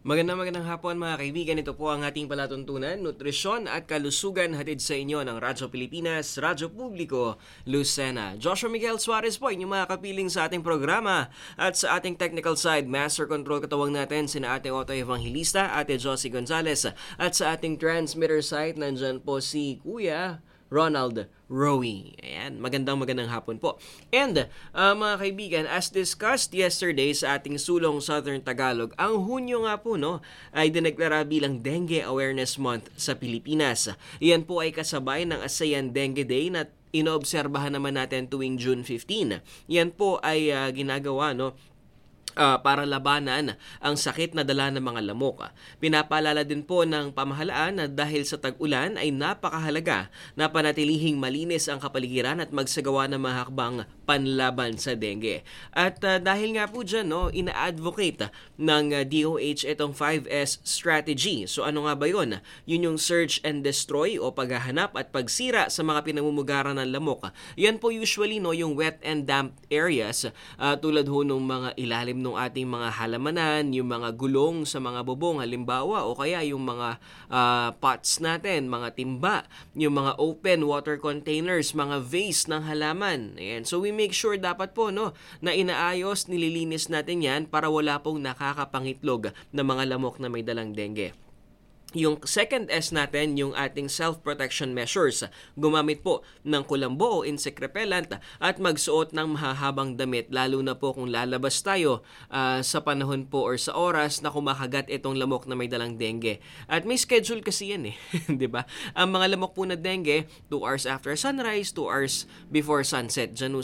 Magandang hapon mga kaibigan. Ito po ang ating palatuntunan, nutrisyon at kalusugan hatid sa inyo ng Radyo Pilipinas, Radyo Publiko, Lucena. Joshua Miguel Suarez po, inyong mga kapiling sa ating programa. At sa ating technical side, Master Control katawang natin sina Ate Otto Evangelista, Ate Josie Gonzalez. At sa ating transmitter side, nandyan po si Kuya Ronald Rowe. Ayan, magandang hapon po. And mga kaibigan, as discussed yesterday sa ating sulong Southern Tagalog, ang Hunyo nga po ay dineklara bilang Dengue Awareness Month sa Pilipinas. Iyan po ay kasabay ng ASEAN Dengue Day na inoobserbahan naman natin tuwing June 15. Yan po ay ginagawa para labanan ang sakit na dala ng mga lamok. Pinapaalala din po ng pamahalaan na dahil sa tag-ulan ay napakahalaga na panatilihing malinis ang kapaligiran at magsagawa ng mga hakbang panlaban sa dengue. At dahil nga po dyan, ina-advocate ng DOH itong 5S strategy. So ano nga ba yun? Yun yung search and destroy o paghahanap at pagsira sa mga pinamumugaran ng lamok. Yan po usually yung wet and damp areas tulad ho ng mga ilalim ng ating mga halamanan, yung mga gulong sa mga bubong halimbawa o kaya yung mga pots natin, mga timba, yung mga open water containers, mga vase ng halaman. Ayan. So we make sure dapat po na inaayos, nililinis natin yan para wala pong nakakapangitlog na mga lamok na may dalang dengue. Yung second S natin, yung ating self-protection measures. Gumamit po ng kulambo o insect repellent at magsuot ng mahahabang damit lalo na po kung lalabas tayo sa panahon po or sa oras na kumakagat itong lamok na may dalang dengue. At may schedule kasi yan 'di ba? Ang mga lamok po na dengue, 2 hours after sunrise, 2 hours before sunset. Diyan